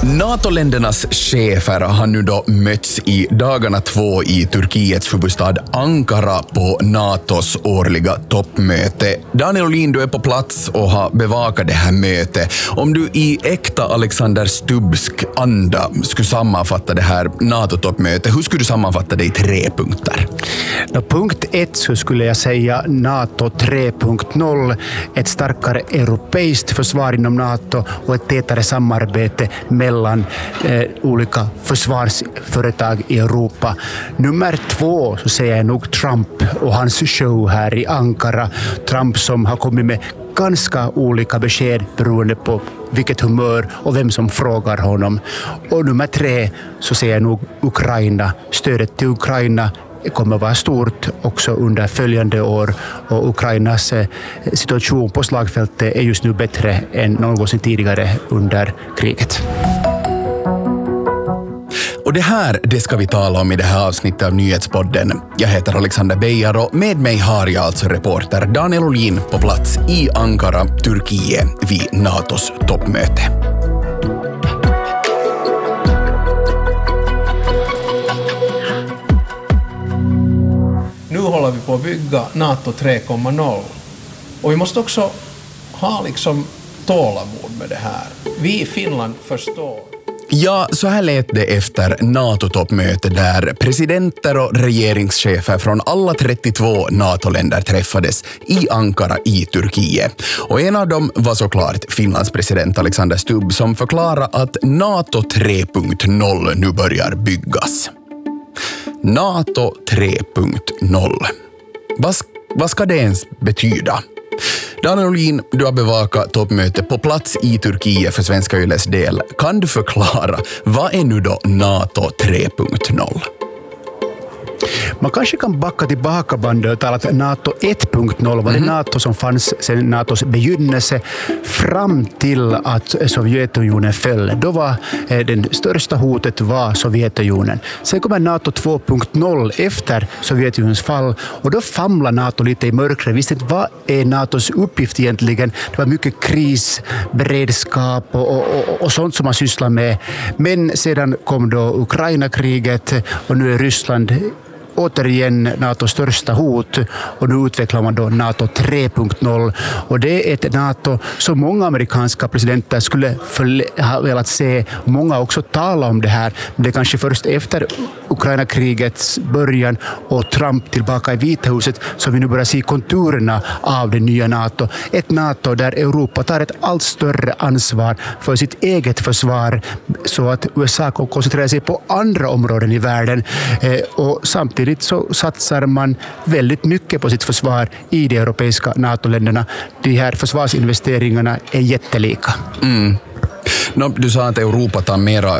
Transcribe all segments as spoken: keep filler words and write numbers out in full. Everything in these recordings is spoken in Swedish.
NATO-ländernas chefer har nu då mötts i dagarna två i Turkiets huvudstad Ankara på NATOs årliga toppmöte. Daniel Olin, du är på plats och har bevakat det här mötet. Om du i äkta Alexander Stubbsk anda skulle sammanfatta det här NATO-toppmötet, hur skulle du sammanfatta det i tre punkter? No, punkt ett så skulle jag säga NATO tre punkt noll, ett starkare europeiskt försvar inom NATO och ett tätare samarbete mellan eh, olika försvarsföretag i Europa. Nummer två så säger jag nog Trump och hans show här i Ankara. Trump som har kommit med ganska olika besked beroende på vilket humör och vem som frågar honom. Och nummer tre så säger jag nog Ukraina. Stödet till Ukraina kommer att vara stort också under följande år och Ukrainas situation på slagfältet är just nu bättre än någonsin tidigare under kriget. Och det här, det ska vi tala om i det här avsnittet av Nyhetspodden. Jag heter Alexander Beijer och med mig har jag alltså reporter Daniel Olin på plats i Ankara, Turkiet vid NATOs toppmöte. Nu håller vi på att bygga NATO tre punkt noll och vi måste också ha liksom tålamod med det här. Vi i Finland förstår. Ja, så här lät det efter NATO-toppmöte där presidenter och regeringschefer från alla trettiotvå NATO-länder träffades i Ankara i Turkiet. Och en av dem var såklart Finlands president Alexander Stubb som förklarade att NATO tre punkt noll nu börjar byggas. NATO tre punkt noll. Vad, vad ska det ens betyda? Daniel Olin, du har bevakat toppmöte på plats i Turkiet för Svenska Yles del. Kan du förklara, vad är nu då NATO tre punkt noll? Man kanske kan backa tillbaka bandet och tala att NATO ett punkt noll var det mm-hmm. NATO som fanns sedan NATOs begynnelse fram till att Sovjetunionen föll. Då var eh, den största hotet var Sovjetunionen. Sen kommer NATO två punkt noll efter Sovjetunionens fall och då famlar NATO lite i mörkret. Visst inte vad är NATOs uppgift egentligen? Det var mycket krisberedskap och, och, och, och sånt som man sysslar med. Men sedan kom då Ukraina-kriget och nu är Ryssland återigen NATOs största hot och nu utvecklar man då NATO tre punkt noll och det är ett NATO som många amerikanska presidenter skulle ha velat se. Många också tala om det här, men det är kanske först efter Ukraina-krigets början och Trump tillbaka i Vita huset så vi nu börjar se konturerna av det nya NATO. Ett NATO där Europa tar ett allt större ansvar för sitt eget försvar så att U S A kan koncentrera sig på andra områden i världen och samtidigt så satsar man väldigt mycket på sitt försvar i de europeiska NATO-länderna. De här försvarsinvesteringarna är jättelika. Mm. No, du sa att Europa tar mera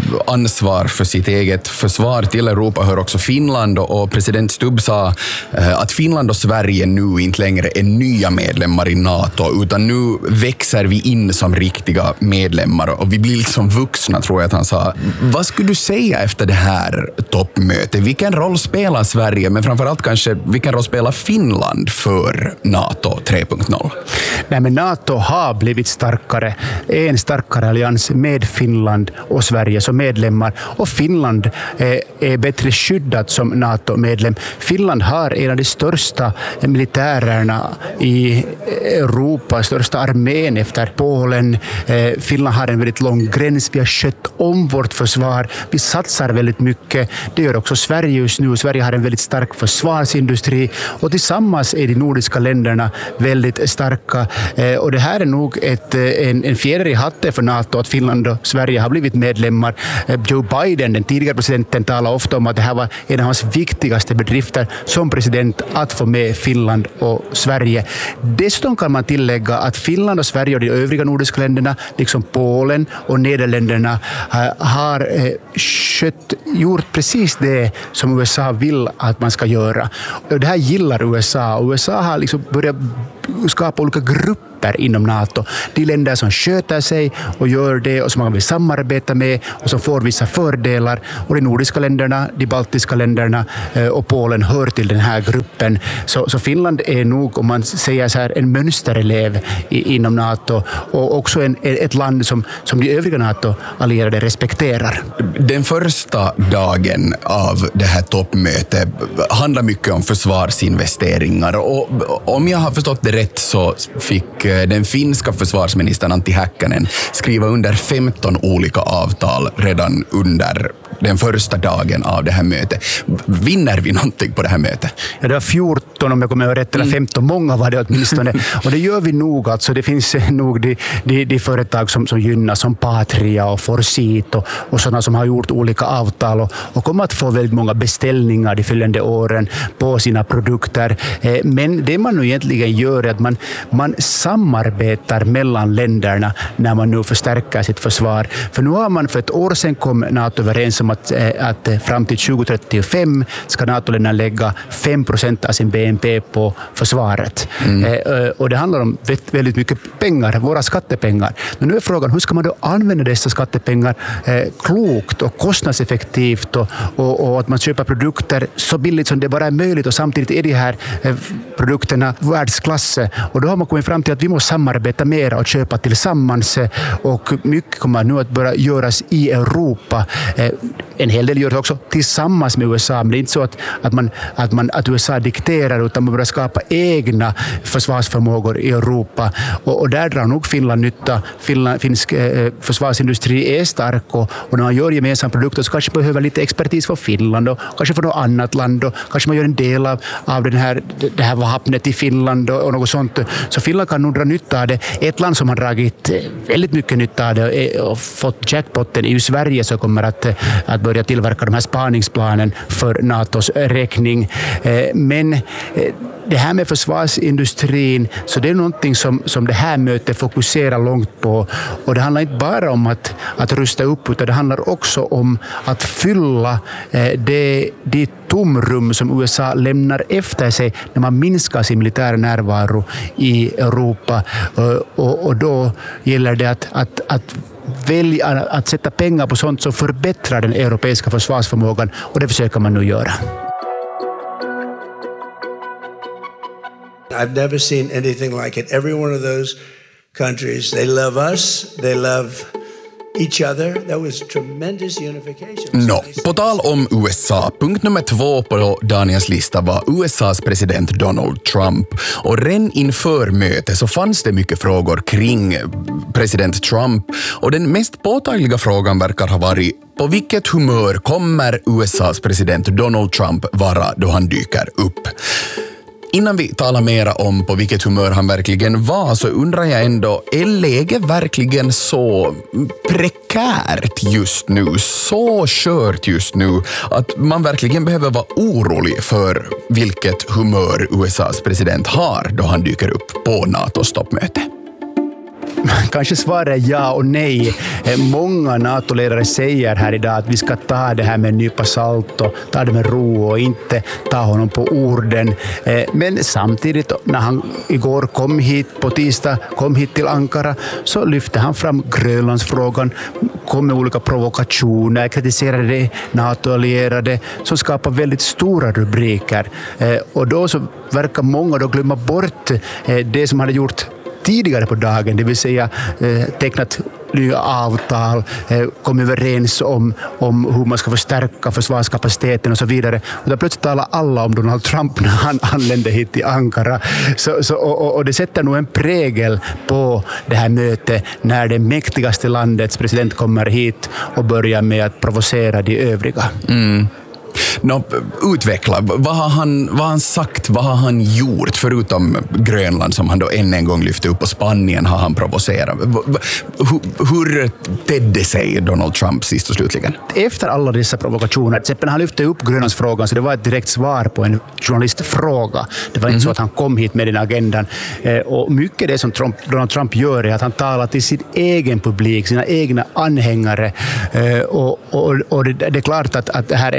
ansvar för sitt eget försvar. Till Europa hör också Finland och president Stubb sa att Finland och Sverige nu inte längre är nya medlemmar i NATO utan nu växer vi in som riktiga medlemmar och vi blir liksom vuxna, tror jag att han sa. Vad skulle du säga efter det här toppmötet? Vilken roll spelar Sverige, men framförallt kanske vilken roll spelar Finland för NATO tre punkt noll? Nej, men NATO har blivit starkare. En starkare allians med Finland och Sverige som medlemmar och Finland är, är bättre skyddat som NATO-medlem. Finland har en av de största militärerna i Europa, största armén efter Polen. Finland har en väldigt lång gräns, vi har skött om vårt försvar, vi satsar väldigt mycket. Det gör också Sverige just nu. Sverige har en väldigt stark försvarsindustri och tillsammans är de nordiska länderna väldigt starka och det här är nog ett, en, en fjäder i hatten för NATO att Finland och Sverige har blivit medlemmar. Joe Biden, den tidigare presidenten, talar ofta om att det här var en av hans viktigaste bedrifter som president att få med Finland och Sverige. Dessutom kan man tillägga att Finland och Sverige och de övriga nordiska länderna, liksom Polen och Nederländerna, har skött, gjort precis det som U S A vill att man ska göra. Och det här gillar U S A. Och U S A har liksom börjat skapa olika grupper principer inom NATO. De länder som sköter sig och gör det och som man vill samarbeta med och som får vissa fördelar, och de nordiska länderna, de baltiska länderna och Polen hör till den här gruppen. Så, så Finland är nog, om man säger så här, en mönsterelev i, inom NATO och också en, ett land som, som de övriga NATO-allierade respekterar. Den första dagen av det här toppmötet handlar mycket om försvarsinvesteringar, och om jag har förstått det rätt så fick den finska försvarsministern Antti Häkkänen skriva under femton olika avtal redan under den första dagen av det här mötet. Vinner vi någonting på det här mötet? Ja, det var fjorton om jag kommer ihåg rätt, eller femton, många var det åtminstone. Och det gör vi nog. Alltså, det finns nog de, de, de företag som, som gynnas, som Patria och Forsit och, och sådana som har gjort olika avtal och, och kommer att få väldigt många beställningar de följande åren på sina produkter. Eh, men det man nu egentligen gör är att man, man samarbetar mellan länderna när man nu förstärker sitt försvar. För nu har man för ett år sedan kom NATO överens om att, att fram till tjugo trettiofem ska NATO-länderna lägga fem procent av sin B N P på försvaret. Mm. Eh, och det handlar om väldigt mycket pengar, våra skattepengar. Men nu är frågan, hur ska man då använda dessa skattepengar eh, klokt och kostnadseffektivt och, och, och att man köper produkter så billigt som det bara är möjligt, och samtidigt är de här eh, produkterna världsklass. Och då har man kommit fram till att vi måste samarbeta mer och köpa tillsammans, och mycket kommer nu att börja göras i Europa. Eh, en hel del görs också tillsammans med U S A, men det är inte så att, att, man, att, man, att U S A dikterar, utan man börjar skapa egna försvarsförmågor i Europa. Och, och där drar nog Finland nytta. Finland, finsk eh, försvarsindustri är stark, och, och när man gör gemensamma produkter så kanske man behöver lite expertis från Finland och kanske från något annat land, och kanske man gör en del av, av den här, det här vapnet i Finland och, och något sånt. Så Finland kan nog dra nytta av det. Ett land som har dragit väldigt mycket nytta av det och fått jackpotten är ju Sverige, som kommer att, att börja tillverka de här spaningsplanen för NATOs räkning. Men det här med försvarsindustrin, så det är någonting som, som det här mötet fokuserar långt på. Och det handlar inte bara om att, att rusta upp, utan det handlar också om att fylla det, det tomrum som U S A lämnar efter sig när man minskar sin militära närvaro i Europa. Och, och då gäller det att, att, att välja att sätta pengar på sånt som förbättrar den europeiska försvarsförmågan, och det försöker man nu göra. I've never seen anything like it. Every one of those countries, they love us, they love each other. There was tremendous unification. No, på tal om U S A, punkt nummer två på Daniels lista var U S A:s president Donald Trump. Och redan inför mötet så fanns det mycket frågor kring president Trump. Och den mest påtagliga frågan verkar ha varit: på vilket humör kommer U S A:s president Donald Trump vara då han dyker upp? Innan vi talar mera om på vilket humör han verkligen var, så undrar jag ändå, är läget verkligen så prekärt just nu, så skört just nu, att man verkligen behöver vara orolig för vilket humör U S A:s president har då han dyker upp på NATOs toppmöte? Kanske svarar ja och nej. Många NATO-ledare säger här idag att vi ska ta det här med en nypa salt och ta det med ro och inte ta honom på orden. Men samtidigt, när han igår kom hit på tisdag, kom hit till Ankara, så lyfte han fram Grönlandsfrågan, kom med olika provokationer, kritiserade det NATO-allierade, som skapar väldigt stora rubriker. Och då så verkar många då glömma bort det som hade gjort tidigare på dagen, det vill säga eh, tecknat nya avtal, eh, kom överens om, om hur man ska förstärka försvarskapaciteten och så vidare. Och då plötsligt talar alla om Donald Trump när han anlände hit till Ankara. Så, så, och, och det sätter nog en prägel på det här mötet när det mäktigaste landets president kommer hit och börjar med att provocera de övriga. Mm. No, utveckla. Vad har, han, vad har han sagt? Vad har han gjort? Förutom Grönland som han då än en gång lyfte upp, och Spanien har han provocerat. Hur, hur tedde sig Donald Trump sist och slutligen? Efter alla dessa provokationer, till exempel han lyfte upp Grönlandsfrågan, så det var ett direkt svar på en journalistfråga. Det var inte mm-hmm. så att han kom hit med den agendan. Och mycket det som Trump, Donald Trump gör är att han talar till sin egen publik, sina egna anhängare. Och, och, och det, det är klart att, att det här ändå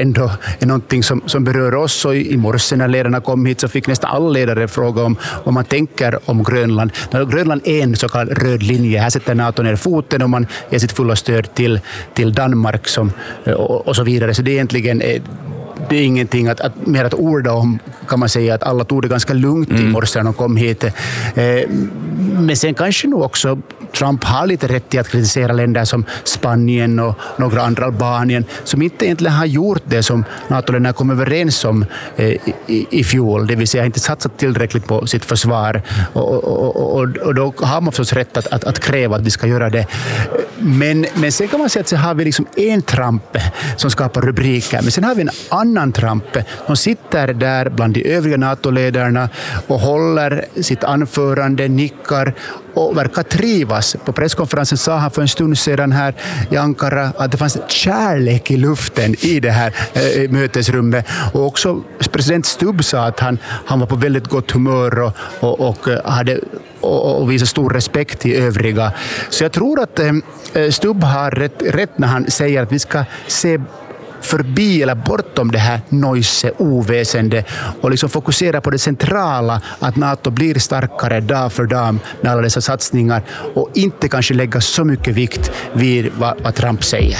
är någonting som, som berör oss. Och i morse när ledarna kom hit så fick nästan alla ledare fråga om vad man tänker om Grönland. Grönland är en så kallad röd linje. Här sätter NATO ner foten och man ger sitt fulla stöd till, till Danmark som, och, och så vidare. Så det är egentligen det är ingenting att, att, mer att orda om, kan man säga, att alla tog det ganska lugnt mm. i morse när de kom hit. Eh, men sen kanske nog också Trump har lite rätt i att kritisera länder som Spanien och några andra, Albanien, som inte egentligen har gjort det som NATO-länderna kom överens om eh, i, i fjol. Det vill säga inte satsat tillräckligt på sitt försvar. Och, och, och, och då har man förstås rätt att, att, att kräva att vi ska göra det. Men, men sen kan man säga att så har vi liksom en Trump som skapar rubriker. Men sen har vi en annan Trump som sitter där bland de övriga NATO-ledarna och håller sitt anförande, nickar och verkar trivas. På presskonferensen sa han för en stund sedan här i Ankara att det fanns kärlek i luften i det här äh, mötesrummet. Och också president Stubb sa att han, han var på väldigt gott humör och, och, och hade och, och visade stor respekt till övriga. Så jag tror att äh, Stubb har rätt, rätt när han säger att vi ska se förbi eller bortom det här noise, oväsende och liksom fokusera på det centrala, att NATO blir starkare dag för dag med alla dessa satsningar och inte kanske lägga så mycket vikt vid vad, vad Trump säger.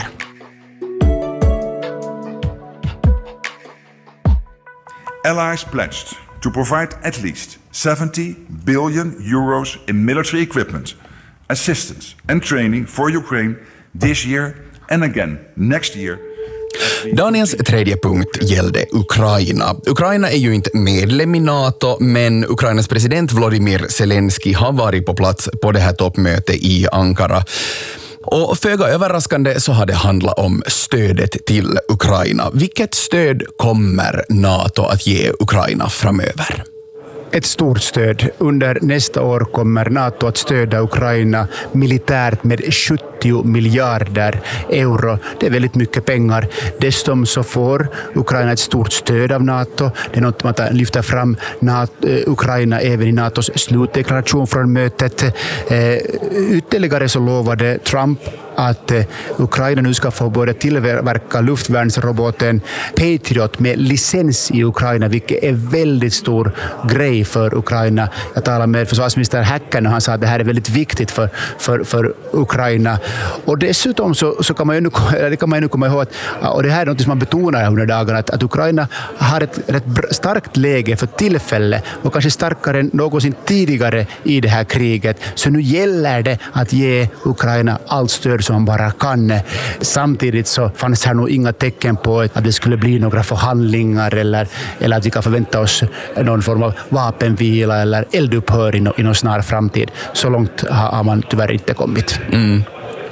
Allies pledged to provide at least seventy billion euros in military equipment, assistance and training for Ukraine this year and again next year. Daniels tredje punkt gällde Ukraina. Ukraina är ju inte medlem i NATO, men Ukrainas president Volodymyr Zelensky har varit på plats på det här toppmötet i Ankara. Och föga överraskande så har det handlat om stödet till Ukraina. Vilket stöd kommer NATO att ge Ukraina framöver? Ett stort stöd. Under nästa år kommer NATO att stödja Ukraina militärt med sjuttio miljarder euro. Det är väldigt mycket pengar. Dessutom så får Ukraina ett stort stöd av NATO. Det är något man lyfter fram NATO, Ukraina även i NATOs slutdeklaration från mötet. Eh, ytterligare så lovade Trump att eh, Ukraina nu ska få både tillverka luftvärnsroboten Patriot med licens i Ukraina, vilket är väldigt stor grej för Ukraina. Jag talade med försvarsminister Häcken och han sa att det här är väldigt viktigt för, för, för Ukraina. Och dessutom så, så kan man ju nu, det kan man ju nu komma ihåg att, och det här är något som man betonar under dagarna, att, att Ukraina har ett rätt starkt läge för tillfälle och kanske starkare än någonsin tidigare i det här kriget. Så nu gäller det att ge Ukraina allt stöd som man bara kan. Samtidigt så fanns här nog inga tecken på att det skulle bli några förhandlingar eller, eller att vi kan förvänta oss någon form av vapenvila eller eldupphör i någon snar framtid. Så långt har man tyvärr inte kommit. Mm.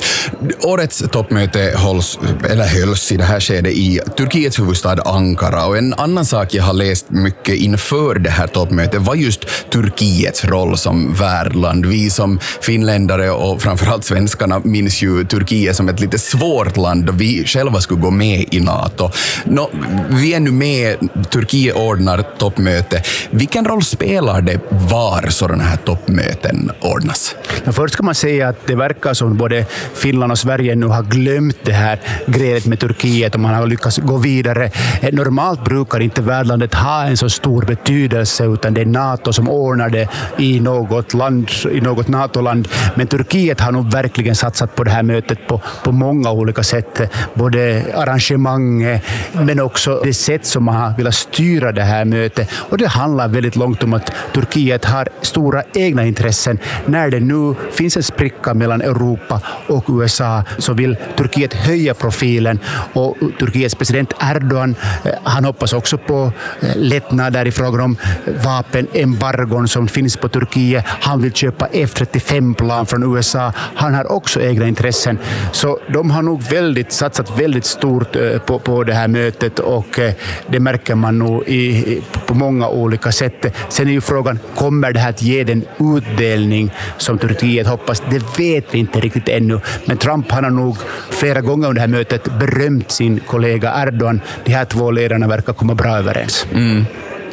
Årets toppmöte hålls, eller hölls i det här skedet i Turkiets huvudstad Ankara, och en annan sak jag har läst mycket inför det här toppmötet var just Turkiets roll som värdland. Vi som finländare och framförallt svenskarna minns ju Turkiet som ett lite svårt land och vi själva skulle gå med i NATO. Nå, vi är nu med, Turkiet ordnar toppmöte. Vilken roll spelar det var sådana här toppmöten ordnas? Ja, först kan man säga att det verkar som både Finland och Sverige nu har glömt det här grejet med Turkiet och man har lyckats gå vidare. Normalt brukar inte värdlandet ha en så stor betydelse, utan det är NATO som ordnar det i något land, i något NATO-land. Men Turkiet har nog verkligen satsat på det här mötet på, på många olika sätt. Både arrangemang men också det sätt som man har velat styra det här mötet. Och det handlar väldigt långt om att Turkiet har stora egna intressen. När det nu finns en spricka mellan Europa och U S A så vill Turkiet höja profilen, och Turkiets president Erdogan, han hoppas också på lättnader i frågan om vapenembargon som finns på Turkiet. Han vill köpa F trettiofem-plan från U S A. Han har också egna intressen. Så de har nog väldigt satsat väldigt stort på, på det här mötet, och det märker man nog i, på många olika sätt. Sen är ju frågan, kommer det här att ge den utdelning som Turkiet hoppas? Det vet vi inte riktigt ännu. Men Trump han har nog flera gånger under det här mötet berömt sin kollega Erdogan. De här två ledarna verkar komma bra överens. Mm.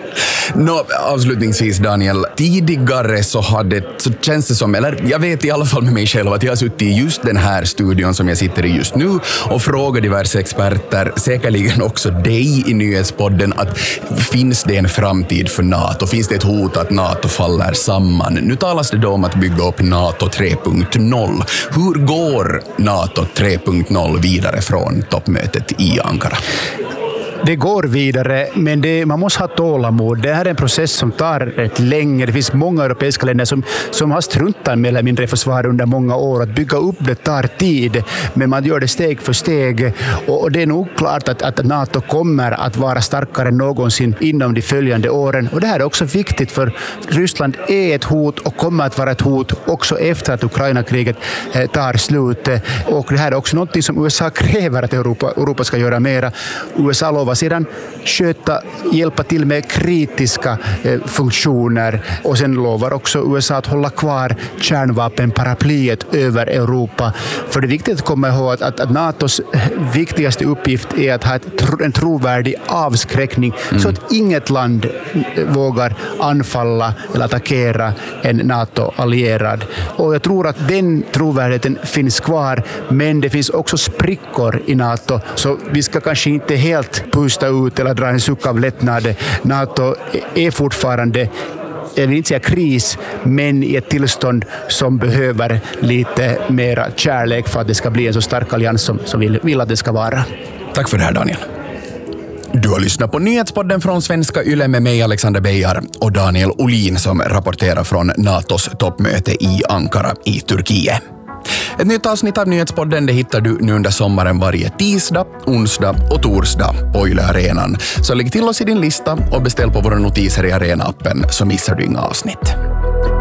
Nå, avslutningsvis Daniel, tidigare så hade, så känns det som, eller jag vet i alla fall med mig själv att jag har suttit i just den här studion som jag sitter i just nu och frågat diverse experter, säkerligen också dig i nyhetspodden, att finns det en framtid för NATO? Finns det ett hot att NATO faller samman? Nu talas det då om att bygga upp NATO tre punkt noll. Hur går NATO tre punkt noll vidare från toppmötet i Ankara? Det går vidare, men det, man måste ha tålamod. Det här är en process som tar rätt länge. Det finns många europeiska länder som, som har struntat mer eller mindre försvar under många år. Att bygga upp det tar tid, men man gör det steg för steg. Och, och det är nog klart att, att NATO kommer att vara starkare än någonsin inom de följande åren. Och det här är också viktigt, för Ryssland är ett hot och kommer att vara ett hot också efter att Ukraina-kriget eh, tar slut. Och det här är också något som U S A kräver att Europa, Europa ska göra mera. U S A lovar sedan sköta, hjälpa till med kritiska eh, funktioner, och sen lovar också U S A att hålla kvar kärnvapenparaplyet över Europa. För det är viktigt att komma ihåg att, att, att NATOs viktigaste uppgift är att ha ett, en trovärdig avskräckning, mm. så att inget land vågar anfalla eller attackera en NATO-allierad. Och jag tror att den trovärdigheten finns kvar, men det finns också sprickor i NATO, så vi ska kanske inte helt pusta ut eller dra en suck av lättnad. NATO är fortfarande, jag vill inte säga kris, men i ett tillstånd som behöver lite mera kärlek för att det ska bli en så stark allians som, som vi vill att det ska vara. Tack för det här, Daniel. Du har lyssnat på nyhetspodden från Svenska Yle med mig, Alexander Beijar, och Daniel Olin som rapporterar från NATOs toppmöte i Ankara i Turkiet. Ett nytt avsnitt av nyhetspodden det hittar du nu under sommaren varje tisdag, onsdag och torsdag på Yle Arenan. Så lägg till oss i din lista och beställ på våra notiser i Arena-appen så missar du inga avsnitt.